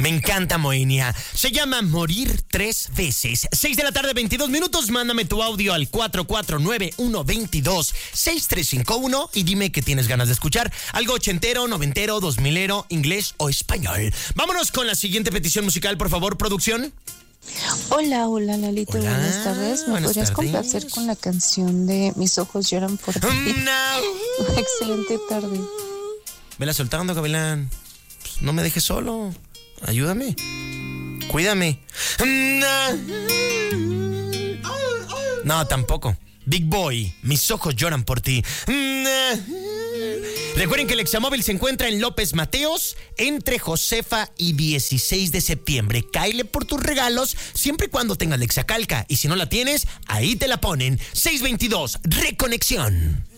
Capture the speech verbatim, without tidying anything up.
Me encanta, Moenia. Se llama Morir Tres Veces. seis de la tarde, veintidós minutos. Mándame tu audio al cuatro cuatro nueve, uno dos dos, seis tres cinco uno y dime qué tienes ganas de escuchar. Algo ochentero, noventero, dos milero, inglés o español. Vámonos con la siguiente petición musical, por favor, producción. Hola, hola, Lalito. Hola, buenas tardes. ¿Me buenas podrías tardes. complacer con la canción de Mis ojos lloran por ti? No. Excelente tarde. Vela soltando, Gavilán. Pues no me dejes solo. Ayúdame. Cuídame. No, tampoco. Big Boy, Mis ojos lloran por ti. Recuerden que el Examóvil se encuentra en López Mateos, entre Josefa y dieciséis de septiembre. Cáele por tus regalos, siempre y cuando tengas Lexacalca. Y si no la tienes, ahí te la ponen. seiscientos veintidós, Reconexión.